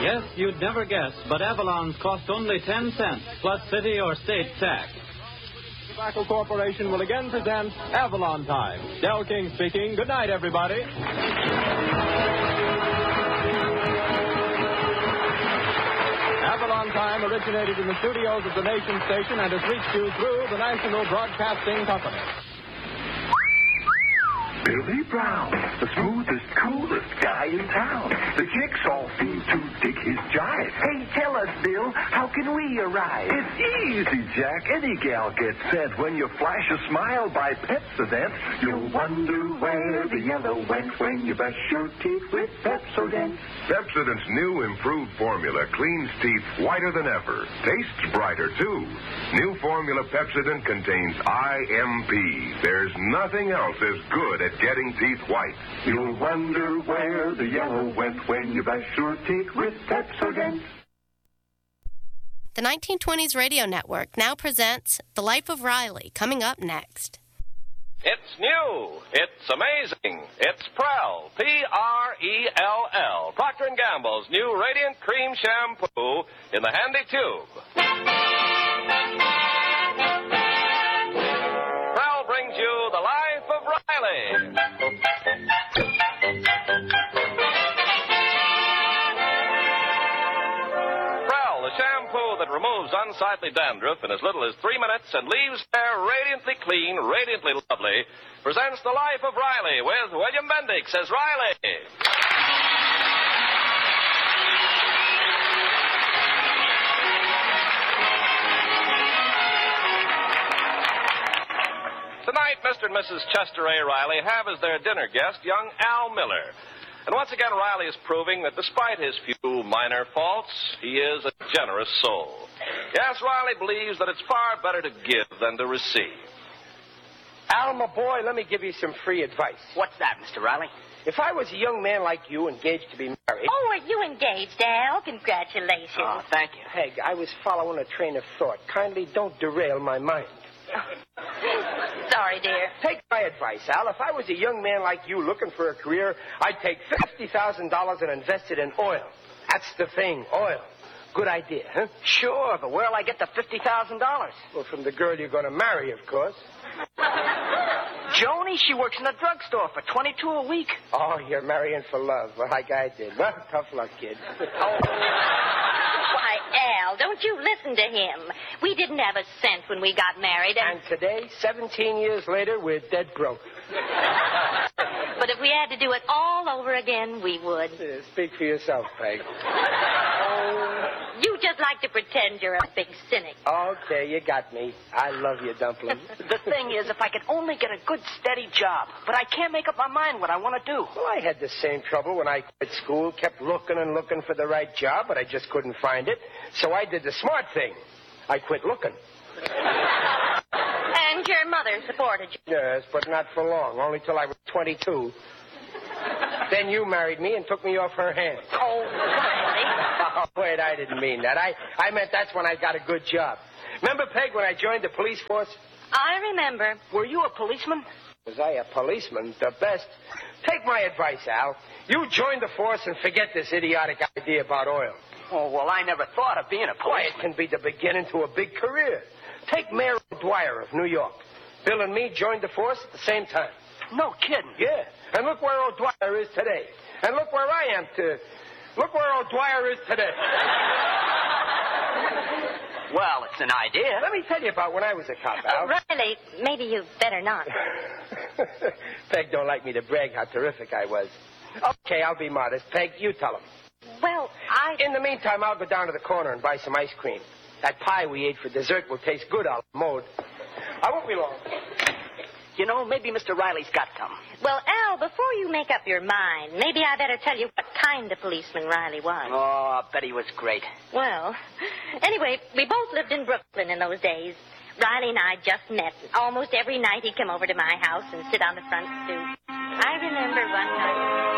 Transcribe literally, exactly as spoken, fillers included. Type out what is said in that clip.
Yes, you'd never guess, but Avalon's cost only ten cents, plus city or state tax. Tobacco Corporation will again present Avalon Time. Del King speaking. Good night, everybody. Avalon Time originated in the studios of the Nation Station and has reached you through the National Broadcasting Company. Billy Brown, the smoothest, coolest guy in town. The chicks all seem to dig his jive. Hey, tell us, Bill, how can we arrive? It's easy, Jack. Any gal gets sent when you flash a smile by Pepsodent. You'll wonder where the yellow went when you brush your teeth with Pepsodent. Pepsodent's new improved formula cleans teeth whiter than ever. Tastes brighter, too. New formula Pepsodent contains I M P. There's nothing else as good as getting teeth white. You'll wonder where the yellow went when you brush your teeth with Pepsodent. The nineteen twenties Radio Network now presents The Life of Riley, coming up next. It's new. It's amazing. It's Prell, P R E L L, Procter and Gamble's new Radiant Cream Shampoo in the handy tube. Prell brings you The Life of Riley. Prell, the shampoo that removes unsightly dandruff in as little as three minutes and leaves hair radiantly clean, radiantly lovely, presents The Life of Riley with William Bendix as Riley. Tonight, Mister and Missus Chester A. Riley have as their dinner guest young Al Miller. And once again, Riley is proving that despite his few minor faults, he is a generous soul. Yes, Riley believes that it's far better to give than to receive. Al, my boy, let me give you some free advice. What's that, Mister Riley? If I was a young man like you, engaged to be married... Oh, are you engaged, Al? Congratulations. Oh, thank you. Peg, I was following a train of thought. Kindly don't derail my mind. Sorry, dear. Take my advice, Al. If I was a young man like you looking for a career, I'd take fifty thousand dollars and invest it in oil. That's the thing, oil. Good idea, huh? Sure, but where'll I get the fifty thousand dollars? Well, from the girl you're going to marry, of course. Joni, she works in a drugstore for twenty-two a week. Oh, you're marrying for love, like I did. Well, tough luck, kid. Oh. Why, Al, don't you listen to him. We didn't have a cent when we got married, and... And today, seventeen years later, we're dead broke. But if we had to do it all over again, we would. Yeah, speak for yourself, Peg. Oh, you just like to pretend you're a big cynic. Okay, you got me. I love you, Dumpling. The thing is, if I could only get a good, steady job, but I can't make up my mind what I want to do. Well, I had the same trouble when I quit school, kept looking and looking for the right job, but I just couldn't find it. So I did the smart thing. I quit looking. And your mother supported you. Yes, but not for long, only till I was twenty-two. Then you married me and took me off her hands. Oh, Riley. Oh, wait, I didn't mean that. I, I meant that's when I got a good job. Remember, Peg, when I joined the police force? I remember. Were you a policeman? Was I a policeman? The best. Take my advice, Al. You join the force and forget this idiotic idea about oil. Oh, well, I never thought of being a policeman. Why, it can be the beginning to a big career. Take Mayor O'Dwyer of New York. Bill and me joined the force at the same time. No kidding. Yeah. And look where O'Dwyer is today. And look where I am to... Look where O'Dwyer is today. Well, it's an idea. Let me tell you about when I was a cop, Al. Uh, Riley, maybe you'd better not. Peg don't like me to brag how terrific I was. Okay, I'll be modest. Peg, you tell him. Well, I... In the meantime, I'll go down to the corner and buy some ice cream. That pie we ate for dessert will taste good, I'll mode. I won't be long. You know, maybe Mister Riley's got some. Well, Al, before you make up your mind, maybe I better tell you what kind of policeman Riley was. Oh, I bet he was great. Well, anyway, we both lived in Brooklyn in those days. Riley and I just met. Almost every night he'd come over to my house and sit on the front stoop. I remember one night...